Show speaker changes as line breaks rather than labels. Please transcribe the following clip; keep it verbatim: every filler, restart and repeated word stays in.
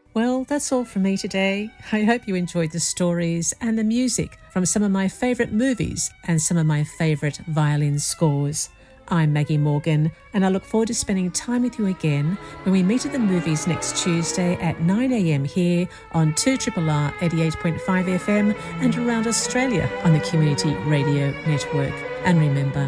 Well, that's all from me today. I hope you enjoyed the stories and the music from some of my favourite movies and some of my favourite violin scores. I'm Maggie Morgan, and I look forward to spending time with you again when we meet at the movies next Tuesday at nine a.m. here on two R R R eighty-eight point five F M and around Australia on the Community Radio Network. And remember,